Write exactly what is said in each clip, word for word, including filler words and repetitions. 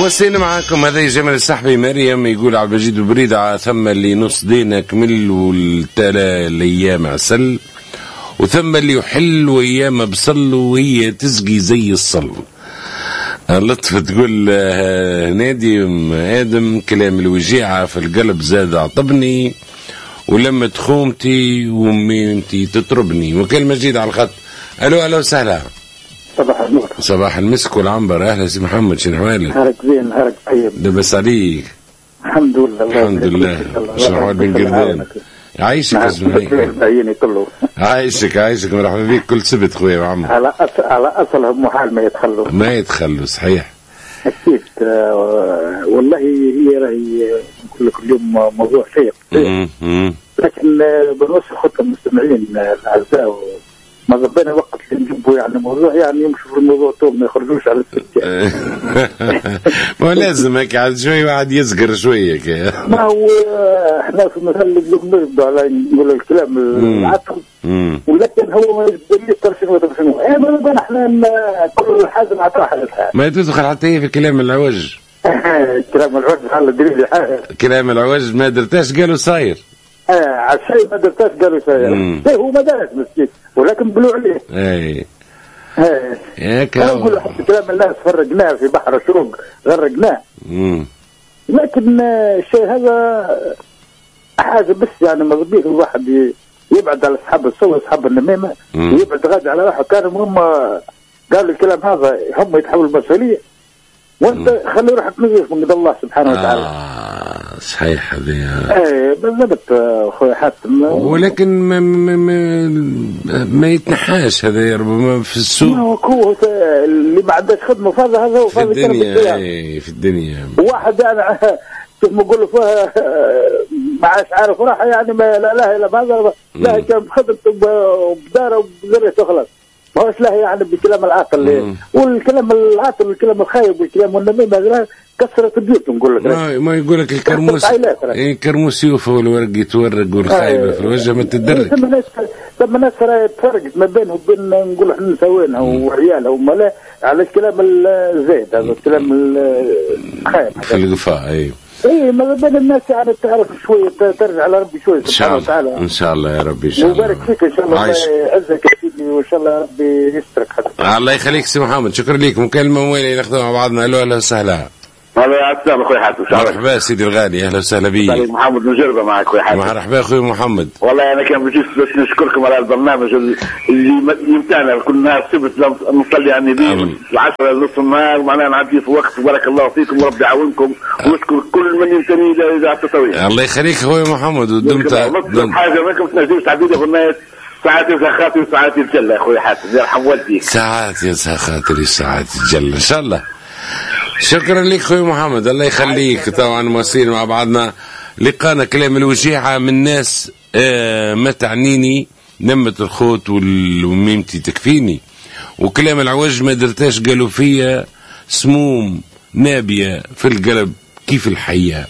موسين معاكم. هذا جمال السحبي. مريم يقول عبد المجيد بريدة ثم اللي نص دينه كمل والتالى الايام عسل، وثم اللي يحل وايام بصل وهي تسقي زي الصل. لطف تقول نادي ادم كلام الوجيعه في القلب زاد عطبني، ولما تخومتي وميمتي تطربني. وكان مجيد على الخط. الو الو سهلا. صباح النور. صباح المسك والعنبر. اهلا سي محمد، شنو احوالك؟ نهارك زين، نهارك طيب. لبس عليك. الحمد لله. الحمد لله. شنو احوال بن قردان؟ يعيشك اسمعي. عيني كله. عايشك عايشك مرحبا بك كل سبت خويا وعمر. على أصل على اصلهم محال ما يتخلوا. ما يتخلوا صحيح. اكيد. آه والله هي راهي نقول لك اليوم موضوع شيق. لكن بنوصي خطة المستمعين الاعزاء ما ربنا وقت اللي نجيبوا يعني موضوع يعني يمشوا في الموضوع طول ما يخرجوش على السكة. ما لازم هيك عاد شوي واحد يصقر شوية كده. ما هو احنا في مثل اللي بنرد على نقول الكلام العطل، ولكن هو ما يقدر ترسم وترسم. ايه ما نبغى احنا كل حاجة نعطيها حالتها. ما تدخل حتى هي في كلام العوج. كلام العوج على دليل حاجة. كلام العوج ما درتاش قالوا صاير. اه على الشيء ما درتاش قالوا صاير. هو ما دارس مسكين ولكن بلو عليه. اي ايه ياك انا نقول حتى كلام الناس فرقناه في بحر الشروق غرقناه. لكن الشيء هذا حاجه بس يعني ما بديش الواحد يبعد على اصحاب السوء اصحاب النميمه ويبعد غادي على واحد كانوا هم قالوا الكلام هذا هم يتحملوا المسؤوليه وانت خلي روحك نظيف من قد الله سبحانه وتعالى. آه صحيح هذه. ايه بالضبط اخوي حاتم. ولكن ما, ما, ما, ما يتنحاش هذا ربما في السوق. ما هو اللي ما عندهش خدمه فاضي هذا هو فاضي في الدنيا. اي في الدنيا واحد يعني كيف ما نقول فيها ما عادش عارف راحه يعني ما لا لا الا بهذا لا كان بخدمته وبداره وبذريته خلاص. ما هوش له يعني بالكلام العاقل والكلام العاقل والكلام الخايب والكلام والنميم هذا كسرت البيوت نقول لك. ما, ما يقول لك الكرموس اي كرموس يوفى والورق يتورق والخايبه في الوجه ما تدرك. ثم ناس ثم ناس تفرقت ما بينهم وبين نقول احنا نسوينها وعيالها وما لا على الكلام الزايد هذا الكلام الخايب في القفاء. اي اي ما بين الناس يعني تعرف شويه ترجع على ربي شويه سبحانه وتعالى. ان شاء الله يا ربي ان شاء الله. وبارك فيك ان شاء الله يعزك يا سيدي وان شاء الله ربي يسترك حتى. الله يخليك سي محمد. شكرا لك. مكالمه مويله ناخذها مع بعضنا. الو اهلا وسهلا. هلا يا السلام اخوي حاتم. مرحبا سيدي الغالي. اهلا وسهلا بيك. محمد من جربه معك اخوي حاتم. مرحبا اخوي محمد. والله انا كان بجيس بس نشكركم على البرنامج اللي يمتعنا كل نهار السبت نصلي على النبي العشرة نصف النهار معناها نعدي في وقت. بارك الله فيكم وربي يعاونكم ونشكر كل من ينتمي الى اذاعه التطوير. الله يخليك اخوي محمد. ودمت حاجه منكم تنجموش تعديها في الناس ساعات يا خاطري وساعات يتجلى يا اخوي حاتم يرحم والديك. ساعات يا خاطري ساعات يتجلى ان شاء الله. شكرا لك اخوي محمد. الله يخليك. طبعا مواصلين مع بعضنا لقانا كلام الوجيعه من ناس آه ما تعنيني نمة الخوت وميمتي تكفيني، وكلام العوج ما درتاش قالوا فيا سموم نابيه في القلب كيف الحيه.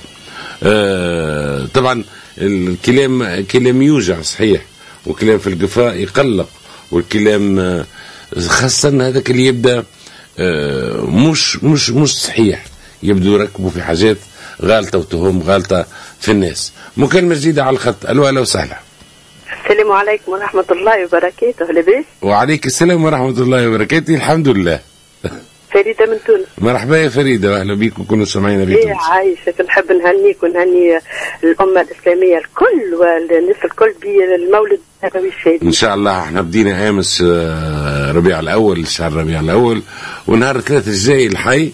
آه طبعا الكلام كلام يوجع صحيح، وكلام في القفاء يقلق، والكلام آه خاصه هذاك اللي يبدا آه مش مش مش صحيح، يبدو يركبوا في حاجات غالطه وتهم غالطه في الناس. مكالمه جديده على الخط. الو اهلا وسهلا. السلام عليكم ورحمه الله وبركاته. لاباس؟ وعليك السلام ورحمه الله وبركاته. الحمد لله. فريده من تونس. مرحبا يا فريده واهلا بيك وكونوا سامعين بتونس. ايه عايشك. نحب نهنيك ونهني الامه الاسلاميه الكل والناس الكل بالمولد النبوي الشريف. ان شاء الله. احنا بدينا امس ربيع الاول شهر ربيع الاول، ونهار الثلاث الجاي الحي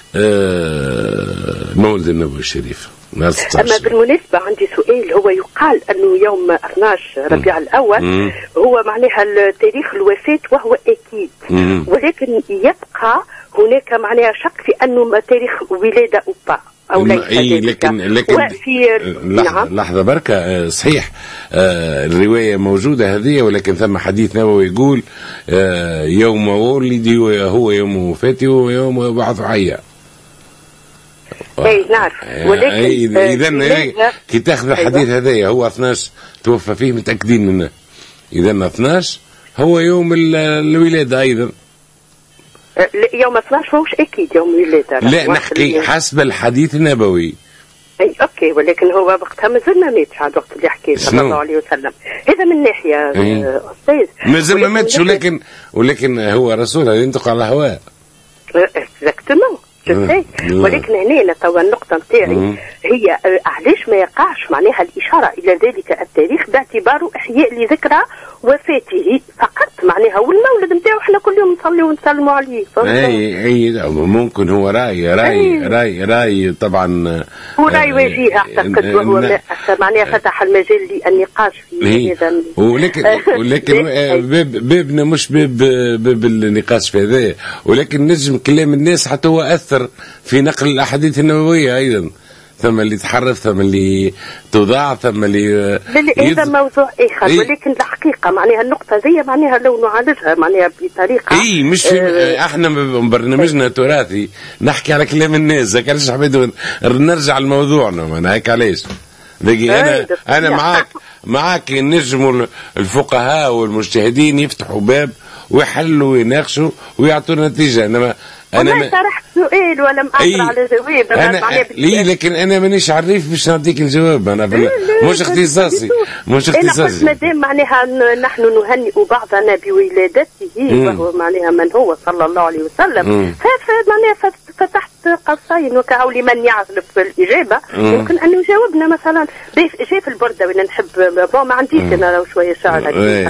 المولد النبوي الشريف. أما بالمناسبة عندي سؤال. هو يقال أنه يوم اثني عشر ربيع الأول مم. هو معناها تاريخ الوفاة وهو أكيد، مم. ولكن يبقى هناك معناها شك في أنه تاريخ ولادة أو با أو ليس. أي لكن لكن وفي لحظة, نعم. لحظة بركة. صحيح آه الرواية موجودة هذه، ولكن ثم حديث نبوي يقول آه يوم ولدي هو يوم وفاتي ويوم يبعث حيا. اي نعرف. ولكن اذا كي تاخذ الحديث هذايا هو اثني عشر توفى فيه متاكدين منه، اذا اثني عشر هو يوم الولاده ايضا. يوم اثناش ماهوش اكيد يوم ولاده. لا نحكي حسب الحديث النبوي. اي اوكي، ولكن هو وقتها مازال ما ماتش على الوقت اللي حكي صلى الله عليه وسلم. هذا من ناحيه استاذ مازال ما ماتش، ولكن ولكن هو رسول ينطق على الهواء. اكزاكتومون. ولكن هنا توا النقطة نتاعي هي علاش ما يقعش معناها الإشارة إلى ذلك التاريخ باعتباره إحياء لذكرى وفاته فقط معناها، والمولد نتاعو احنا كل يوم نصلي ونسلموا عليه. اي اي ممكن هو راي راي راي راي طبعا هو راي وجيه اعتقد، وهو معناها فتح المجال للنقاش في هذا. ولكن ولكن بابنا مش باب باب النقاش في هذا، ولكن نجم كلام الناس حتى هو اثر في نقل الاحاديث النبويه ايضا. ثم اللي تحرف، ثم اللي تضاع، ثم اللي هذا موضوع اخر. إيه؟ ولكن الحقيقه معناها النقطه زي معناها لو نعالجها معناها بطريقه اي مش آه احنا برنامجنا تراثي نحكي على كلام الناس، علاش حبيت نرجع لموضوعنا معناها هيك علاش. انا انا معاك معاك نجموا الفقهاء والمجتهدين يفتحوا باب ويحلوا ويناقشوا ويعطوا نتيجه، انما انا ما طرحت سؤال ولا مأثر على جواب. انا ليه لكن انا مانيش عريف باش نعطيك الجواب، انا مش اختصاصي مش اختصاصي. انا قلت مادام معناها نحن نهنئ بعضنا بولادته وهو معناها من هو صلى الله عليه وسلم، فمعناها فتحت قوسين وكأو لمن يعرف الإجابة يمكن أن يجاوبنا. مثلا جاي في البردة وين نحب بون ما عنديش أنا لو شوية شعر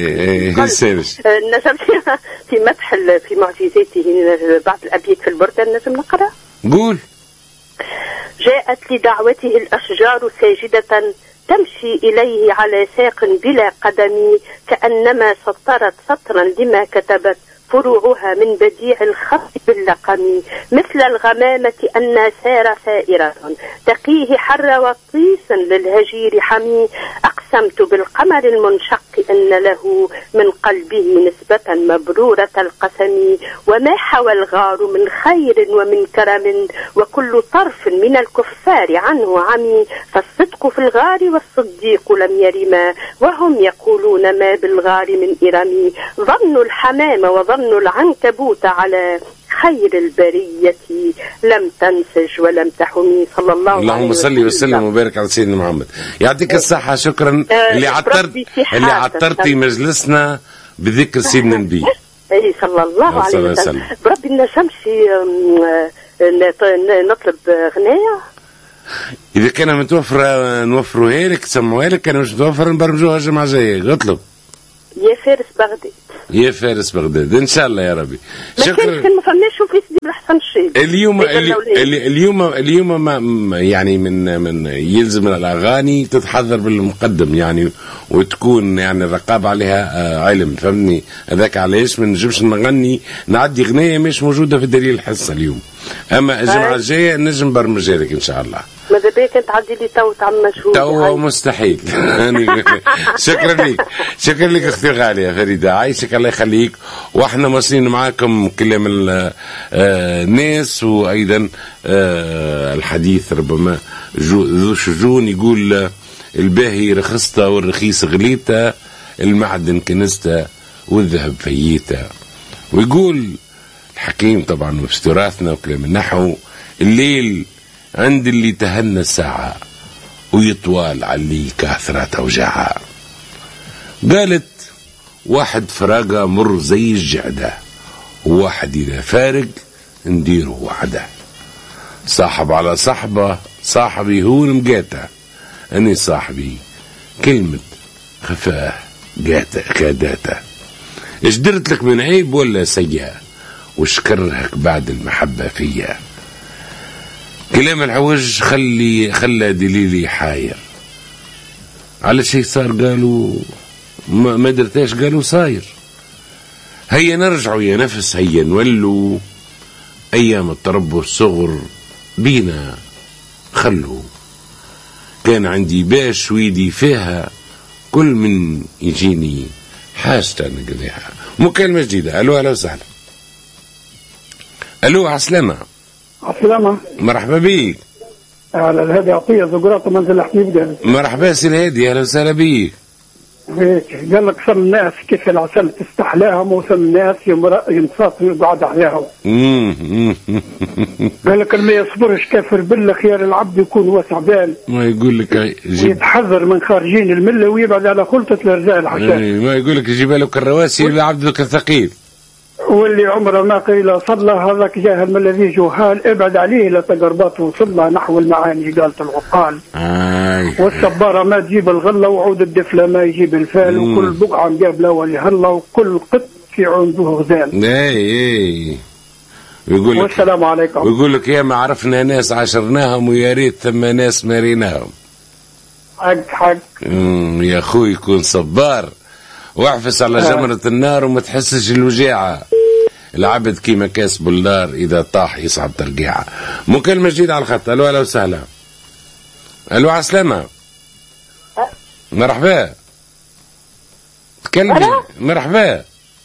نجم في مدح في معجزاته بعض الأبيات في البردة نجم نقرأ. قول. جاءت لدعوته الأشجار ساجدة تمشي إليه على ساق بلا قدم، كأنما سطرت سطرا لما كتبت فروعها من بديع الخط باللقم، مثل الغمامة أن سار سائرة تقيه حر وطيس للهجير حمي، أقسمت بالقمر المنشق أن له من قلبه نسبة مبرورة القسم، وما حوى الغار من خير ومن كرم، وكل طرف من الكفار عنه عمي، فالصدق في الغار والصديق لم يرما، وهم يقولون ما بالغار من إرم، ظنوا الحمام وظنوا العنكبوت على خير البرية لم تنسج ولم تحمي صلى الله عليه وسلم. اللهم صل وسلم وبارك على سيدنا محمد. يعطيك الصحة. شكرا آه اللي عطرت اللي عطرتي مجلسنا بذكر سيدنا النبي. اي صلى الله عليه وسلم. بربي نجمش نطلب غناية إذا كان متوفرة نوفروها لك تسموها لك، كان مش متوفر نبرمجوها الجمعة الجاية. اطلب يا فارس بغداد. يا فارس بغداد ان شاء الله يا ربي. شكرا. كان ما فماش في سيدي بالحسن الشيخ اليوم اليوم اليوم ما يعني من من يلزم الاغاني تتحضر بالمقدم يعني، وتكون يعني الرقابه عليها علم، فهمني هذاك علاش ما نجمش نغني نعدي غنيه مش موجوده في دليل الحصه اليوم، اما الجمعه الجايه نجم برمجها لك ان شاء الله. ماذا بيك تعدي لي تو تعمل مجهود؟ تو مستحيل. شكرا لك شكرا لك اختي غاليه فريده، عايشك الله يخليك، واحنا ماشيين معاكم كلام الناس، وايضا الحديث ربما ذو شجون يقول الباهي رخصته والرخيص غليته، المعدن كنسته والذهب فيته. ويقول الحكيم طبعا وفي تراثنا وكلام النحو، الليل عند اللي تهنى الساعة ويطوال على اللي كثرت أوجاعها. قالت واحد فراقة مر زي الجعدة، وواحد إذا فارق نديره وحده، صاحب على صاحبه صاحبي هو المقاته، أني صاحبي كلمة خفاه قاته خاداته، إيش درت لك من عيب ولا سيئة، وش كرهك بعد المحبة فيا. كلام العوج خلي خلى دليلي حاير، على شيء صار قالوا ما, ما درتاش قالوا صاير. هيا نرجعوا يا نفس، هيا نولوا أيام التربص صغر بينا خلوا، كان عندي باش ويدي فيها كل من يجيني حاجة نقضيها. مكالمة جديدة. ألو أهلا وسهلا. ألو عسلامة. عسلامة. مرحبا بيك. على الهادي عطية زقراط منزل الحبيب جاهز. مرحبا سي الهادي أهلا وسهلا بيك. هيك قال لك صار الناس كيف العسل تستحلاهم وصل الناس ينصاصوا يقعد عليهم. قال لك اللي ما يصبرش كافر بالله خيار العبد يكون واسع بال. ما يقول لك يتحذر من خارجين المله ويبعد على خلطه الرجال عشان. ما يقول لك يجيب لك الرواسي يبقى عبدك الثقيل. واللي عمره ما قيل صلى هذاك جاهل من الذي جهال ابعد عليه لتقربات وصلى نحو المعاني قالت العقال. آه. والصبارة ما تجيب الغلة وعود الدفلة ما يجيب الفال. مم. وكل بقعة مقابلة ولهلا وكل قط في عنده غزال. اي اي ويقول لك والسلام عليكم. ويقول لك يا ما عرفنا ناس عاشرناهم ويا ريت ثم ناس ماريناهم. حق حق. امم يا اخوي كون صبار واحفظ على جمرة النار وما تحسش الوجاعة. العبد كيما كاس بولدار إذا طاح يصعب ترقيعة. مكالمة جديدة على الخط. ألو أهلا وسهلا. ألو عسلامة. مرحبا. تكلمي. مرحبا.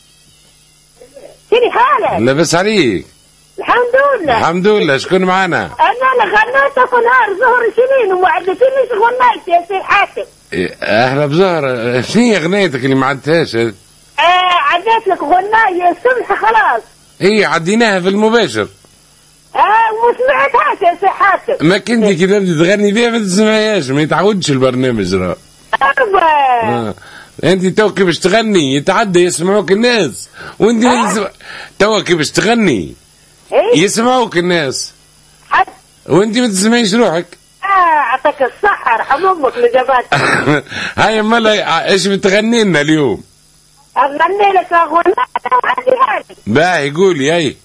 كيف حالك؟ لاباس عليك؟ الحمد لله. الحمد لله. شكون معنا؟ أنا اللي غنيت في نهار زهر سنين وما عدتنيش غنيت يا سي حاتم. أهلا بزهرة. شنو هي غنيتك اللي ما عدتهاش؟ آه عديت لك غناية الصبح خلاص. هي عديناها في المباشر. اه وما سمعتهاش يا سي حاتم. ما كنتي كي تبدي تغني فيها ما تسمعيهاش ما يتعودش البرنامج راه. آه. انت توكي باش تغني يتعدى يسمعوك الناس وانت آه. توكي باش تغني إيه؟ يسمعوك الناس حد. وانت ما تسمعيش روحك. اه عطاك الصحة ارحم امك لجبات. هاي مالا ايش بتغني لنا اليوم؟ اغني لك اغنية وعندي هذه. باهي قولي هاي.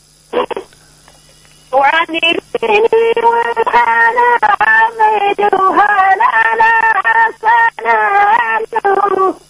وعني الدنيا وهلا عميد وهلا حسنا